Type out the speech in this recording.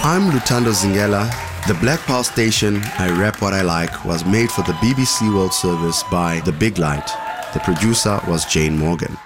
I'm Lutando Zingela. The Black Pearl station, I Rap What I Like, was made for the BBC World Service by The Big Light. The producer was Jane Morgan.